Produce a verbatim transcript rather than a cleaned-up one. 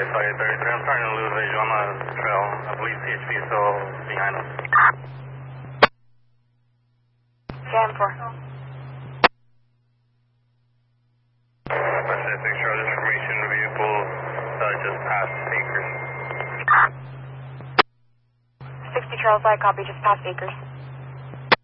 Flight Flight thirty-three, I'm starting to lose visual on the trail. I believe C H P is still behind us. Jam four. Pacific Charles information vehicle uh, just past Acres. sixty Charles I, copy, just past Acres.